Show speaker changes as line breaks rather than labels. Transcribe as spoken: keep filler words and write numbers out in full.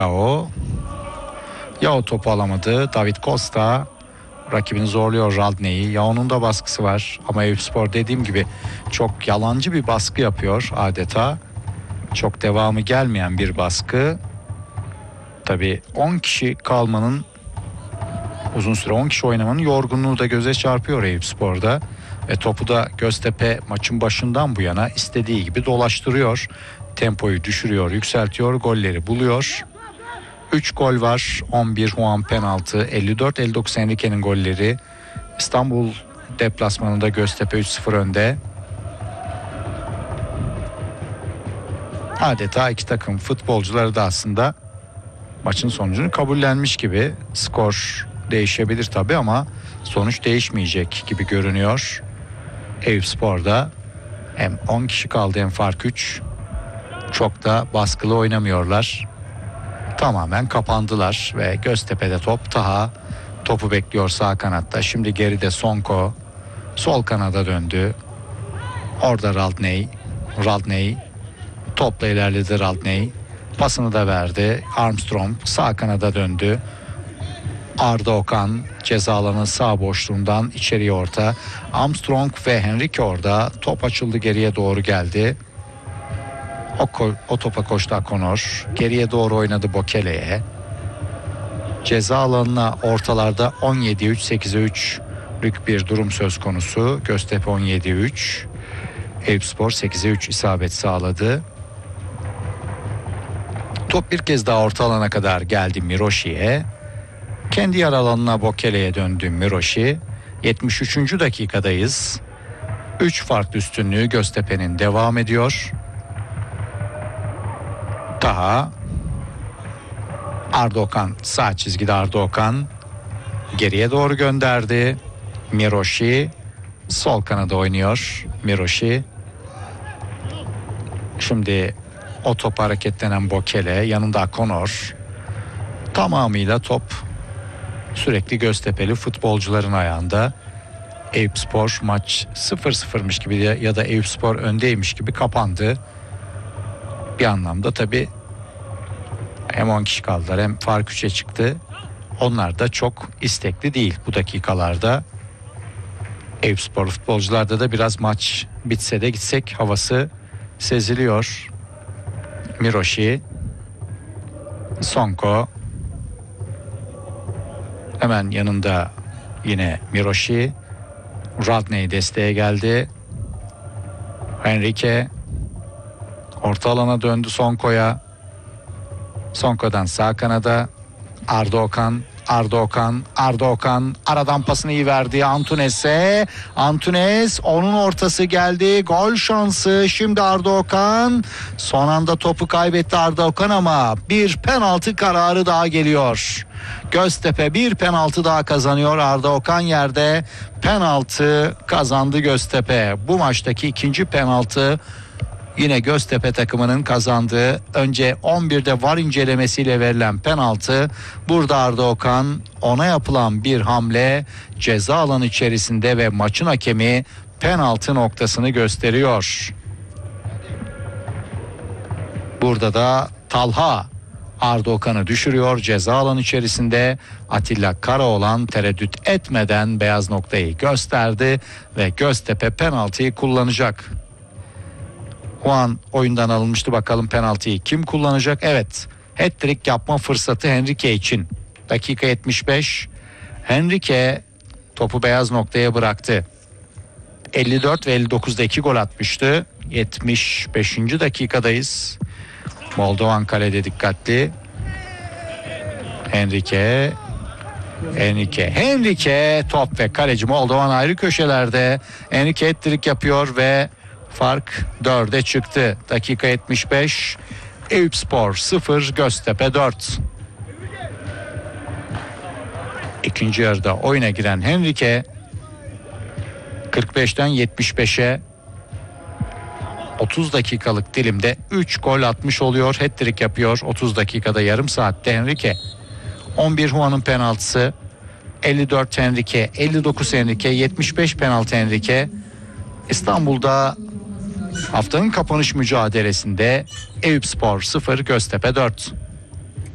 O ya o topu alamadı. David Costa rakibini zorluyor, Radney'i. Ya onun da baskısı var. Ama Eyüpspor dediğim gibi çok yalancı bir baskı yapıyor adeta. Çok devamı gelmeyen bir baskı. Tabii on kişi kalmanın, uzun süre on kişi oynamanın yorgunluğu da göze çarpıyor Eyüpspor'da. Ve topu da Göztepe maçın başından bu yana istediği gibi dolaştırıyor. Tempoyu düşürüyor, yükseltiyor, golleri buluyor. üç gol var. on bir Juan penaltı, elli dört elli dokuz Henrique'nin golleri. İstanbul deplasmanında Göztepe üç sıfır önde. Adeta iki takım futbolcuları da aslında maçın sonucunu kabullenmiş gibi. Skor değişebilir tabii ama sonuç değişmeyecek gibi görünüyor. Eyüpspor'da hem on kişi kaldı hem fark üç. Çok da baskılı oynamıyorlar. Tamamen kapandılar ve Göztepe'de top. Taha topu bekliyor sağ kanatta. Şimdi geride Sonko. Sol kanada döndü. Orada Radney. Radney topla ilerledi Radney. Pasını da verdi. Armstrong sağ kanada döndü. Arda Okan ceza alanı sağ boşluğundan içeriye orta. Armstrong ve Henrique orada. Top açıldı, geriye doğru geldi. O, o topa koştu Akonor. Geriye doğru oynadı Bokele'ye. Ceza alanına ortalarda on yediye üç sekize üçlük bir durum söz konusu. Göztepe on yediye üç. Eyüpspor sekize üç isabet sağladı. Top bir kez daha orta alana kadar geldi Miroşi'ye. Kendi yer alanına Bokele'ye döndü Miroşi. yetmiş üçüncü dakikadayız. üç farklı üstünlüğü Göztepe'nin devam ediyor. Taha, Arda Okan sağ çizgide, Arda Okan geriye doğru gönderdi. Miroşi sol kanada oynuyor. Miroşi. Şimdi o top hareketlenen Bokele, yanında Akonor. Tamamıyla top sürekli Göztepe'li futbolcuların ayağında. Eyüpspor maç sıfır sıfırmış gibi ya da Eyüpspor öndeymiş gibi kapandı. Bir anlamda tabii hem on kişi kaldılar hem fark üçe çıktı. Onlar da çok istekli değil bu dakikalarda. Eyüpspor futbolcularda da biraz maç bitse de gitsek havası seziliyor. Miroşi, Sonko, hemen yanında yine Miroşi. Radney desteğe geldi. Henrique orta alana döndü Sonko'ya. Sonko'dan sağ kanada Arda Okan. Arda Okan, Arda Okan aradan pasını iyi verdi Antunes'e. Antunes, onun ortası geldi. Gol şansı şimdi Arda Okan. Son anda topu kaybetti Arda Okan ama bir penaltı kararı daha geliyor. Göztepe bir penaltı daha kazanıyor. Arda Okan yerde, penaltı kazandı Göztepe. Bu maçtaki ikinci penaltı yine Göztepe takımının kazandığı. Önce on birde VAR incelemesiyle verilen penaltı. Burada Arda Okan, ona yapılan bir hamle ceza alanı içerisinde ve maçın hakemi penaltı noktasını gösteriyor. Burada da Talha Arda Okan'ı düşürüyor ceza alanı içerisinde. Atilla Karaoğlan tereddüt etmeden beyaz noktayı gösterdi ve Göztepe penaltıyı kullanacak. Juan oyundan alınmıştı, bakalım penaltıyı kim kullanacak? Evet, hat-trick yapma fırsatı Henrique için. Dakika yetmiş beş. Henrique topu beyaz noktaya bıraktı. elli dört ve elli dokuzda iki gol atmıştı. yetmiş beşinci dakikadayız. Moldovan kalede dikkatli. Henrique. Henrique. Henrique top ve kaleci Moldovan ayrı köşelerde. Henrique hat-trick yapıyor ve fark dörde çıktı. Dakika yetmiş beş. Eyüpspor sıfır, Göztepe dört. İkinci yarıda oyuna giren Henrique kırk beşten yetmiş beşe otuz dakikalık dilimde üç gol atmış oluyor. Hat-trick yapıyor otuz dakikada, yarım saatte Henrique. on bir Juan'ın penaltısı, elli dört Henrique, elli dokuz Henrique, yetmiş beş penaltı Henrique. İstanbul'da haftanın kapanış mücadelesinde Eyüpspor sıfır, Göztepe dört.